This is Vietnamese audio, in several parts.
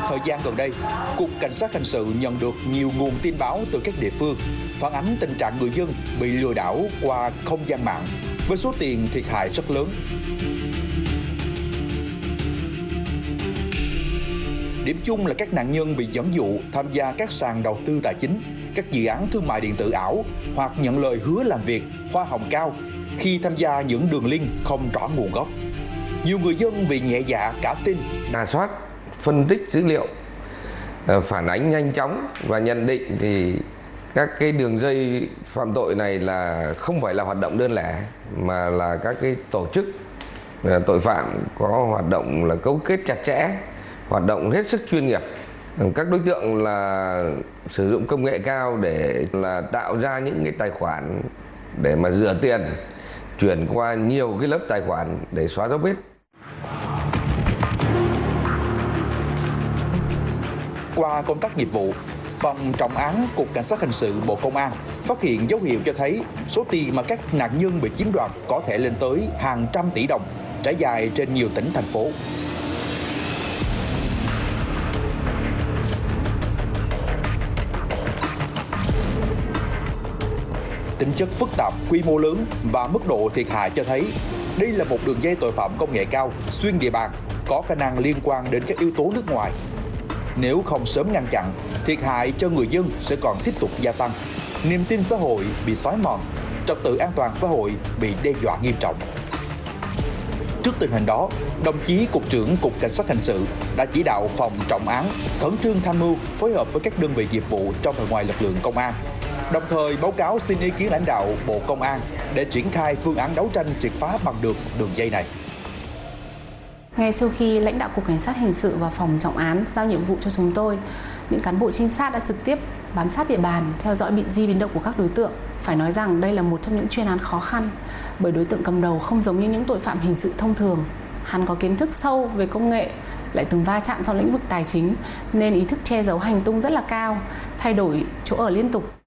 Thời gian gần đây, Cục Cảnh sát Hình sự nhận được nhiều nguồn tin báo từ các địa phương phản ánh tình trạng người dân bị lừa đảo qua không gian mạng với số tiền thiệt hại rất lớn. Điểm chung là các nạn nhân bị dẫn dụ tham gia các sàn đầu tư tài chính, các dự án thương mại điện tử ảo hoặc nhận lời hứa làm việc, hoa hồng cao khi tham gia những đường link không rõ nguồn gốc. Nhiều người dân vì nhẹ dạ cả tin, rà soát, phân tích dữ liệu, phản ánh nhanh chóng và nhận định thì các cái đường dây phạm tội này là không phải là hoạt động đơn lẻ mà là các cái tổ chức tội phạm có hoạt động là cấu kết chặt chẽ, hoạt động hết sức chuyên nghiệp. Các đối tượng là sử dụng công nghệ cao để là tạo ra những cái tài khoản để mà rửa tiền, chuyển qua nhiều cái lớp tài khoản để xóa dấu vết. Qua công tác nghiệp vụ, Phòng Trọng án Cục Cảnh sát Hình sự Bộ Công an phát hiện dấu hiệu cho thấy số tiền mà các nạn nhân bị chiếm đoạt có thể lên tới hàng trăm tỷ đồng, trải dài trên nhiều tỉnh, thành phố. Tính chất phức tạp, quy mô lớn và mức độ thiệt hại cho thấy đây là một đường dây tội phạm công nghệ cao xuyên địa bàn, có khả năng liên quan đến các yếu tố nước ngoài. Nếu không sớm ngăn chặn, thiệt hại cho người dân sẽ còn tiếp tục gia tăng, niềm tin xã hội bị xói mòn, trật tự an toàn xã hội bị đe dọa nghiêm trọng. Trước tình hình đó, đồng chí Cục trưởng Cục Cảnh sát Hình sự đã chỉ đạo Phòng Trọng án khẩn trương tham mưu phối hợp với các đơn vị nghiệp vụ trong và ngoài lực lượng công an, đồng thời báo cáo xin ý kiến lãnh đạo Bộ Công an để triển khai phương án đấu tranh triệt phá bằng được đường dây này. Ngay sau khi lãnh đạo Cục Cảnh sát Hình sự và Phòng Trọng án giao nhiệm vụ cho chúng tôi, những cán bộ trinh sát đã trực tiếp bám sát địa bàn, theo dõi di biến động của các đối tượng. Phải nói rằng đây là một trong những chuyên án khó khăn, bởi đối tượng cầm đầu không giống như những tội phạm hình sự thông thường. Hắn có kiến thức sâu về công nghệ, lại từng va chạm trong lĩnh vực tài chính, nên ý thức che giấu hành tung rất là cao, thay đổi chỗ ở liên tục.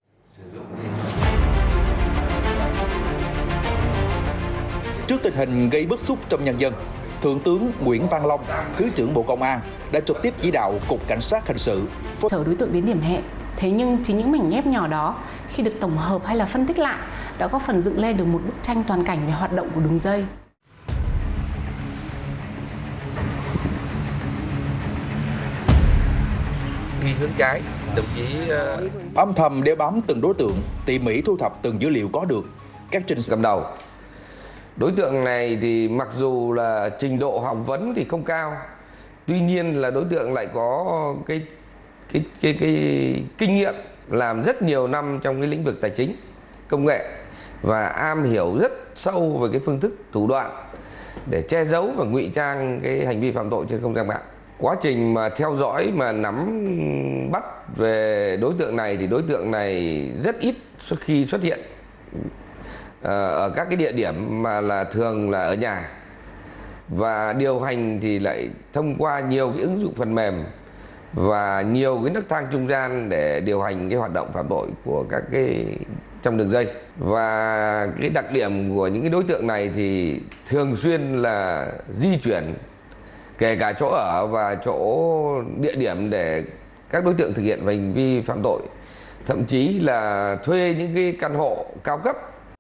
Trước tình hình gây bức xúc trong nhân dân, Thượng tướng Nguyễn Văn Long, Thứ trưởng Bộ Công an đã trực tiếp chỉ đạo Cục Cảnh sát Hình sự chở đối tượng đến điểm hẹn. Thế nhưng chính những mảnh ghép nhỏ đó, khi được tổng hợp hay là phân tích lại, đã góp phần dựng lên được một bức tranh toàn cảnh về hoạt động của đường dây. Đi hướng trái, đồng chí âm thầm đeo bám từng đối tượng, tỉ mỉ thu thập từng dữ liệu có được. Các trinh sát cầm đầu. Đối tượng này thì mặc dù là trình độ học vấn thì không cao, tuy nhiên là đối tượng lại có cái kinh nghiệm làm rất nhiều năm trong cái lĩnh vực tài chính, công nghệ và am hiểu rất sâu về cái phương thức thủ đoạn để che giấu và ngụy trang cái hành vi phạm tội trên không gian mạng. Quá trình mà theo dõi mà nắm bắt về đối tượng này thì đối tượng này rất ít khi xuất hiện ở các cái địa điểm mà là thường là ở nhà, và điều hành thì lại thông qua nhiều cái ứng dụng phần mềm và nhiều cái nấc thang trung gian để điều hành cái hoạt động phạm tội của các cái trong đường dây. Và cái đặc điểm của những cái đối tượng này thì thường xuyên là di chuyển, kể cả chỗ ở và chỗ địa điểm để các đối tượng thực hiện hành vi phạm tội, thậm chí là thuê những cái căn hộ cao cấp.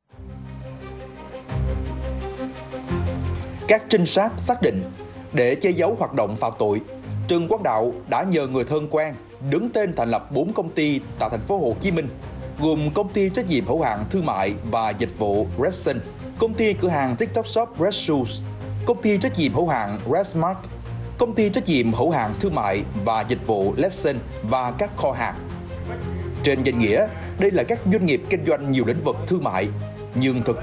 Các trinh sát xác định, để che giấu hoạt động phạm tội, Trần Quang Đạo đã nhờ người thân quen đứng tên thành lập 4 công ty tại thành phố Hồ Chí Minh, gồm công ty trách nhiệm hữu hạn thương mại và dịch vụ Redson, công ty cửa hàng TikTok Shop Red Shoes, công ty trách nhiệm hữu hạn Redsmart, công ty trách nhiệm hữu hạn thương mại và dịch vụ Lesson và các kho hàng. Trên danh nghĩa, đây là các doanh nghiệp kinh doanh nhiều lĩnh vực thương mại, nhưng thực